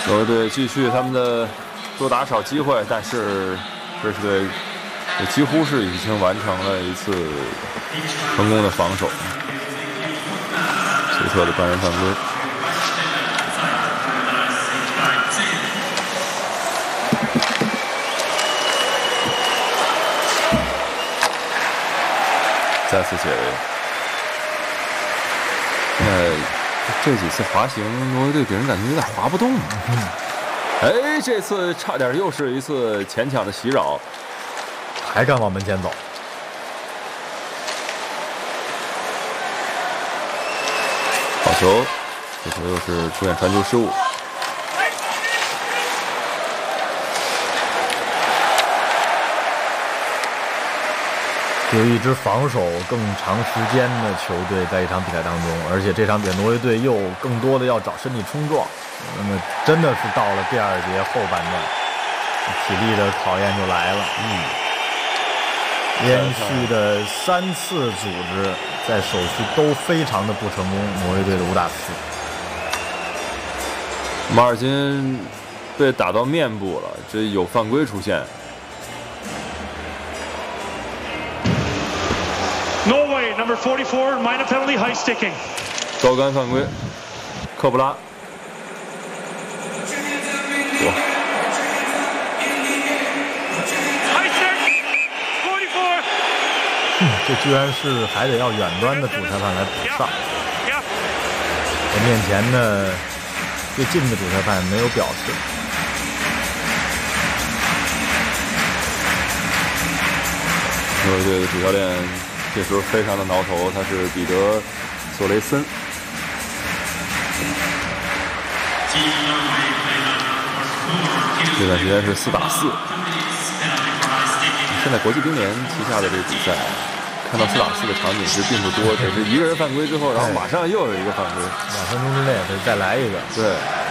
挪威队继续他们的多打少机会，但是瑞士队几乎是已经完成了一次成功的防守。奇特的半人犯规。再次解围。这几次滑行，挪威队给人感觉有点滑不动。哎，这次差点又是一次前抢的袭扰， 还敢往门前走。 好球，这球又是出现传球失误。 有一支防守更长时间的球队在一场比赛当中，而且这场比赛挪威队又更多的要找身体冲撞，那么真的是到了第二节后半段，体力的考验就来了。连续的3次组织在手续都非常的不成功，挪威队的5打4。 马尔金被打到面部了，这有犯规出现。 Norway number 44 minor penalty high sticking。 高杆犯规，科布拉。哇！ High stick 44。 这居然是还得要远端的主裁判来补上。在面前呢，最近的主裁判没有表示。 挪威队的主教练这时候非常的挠头，他是彼得·索雷森。这段时间是4打4。现在国际乒联旗下的这个比赛，看到4打4的场景是并不多，只是一个人犯规之后，然后马上又有一个犯规，2 分钟之内再来一个。 对。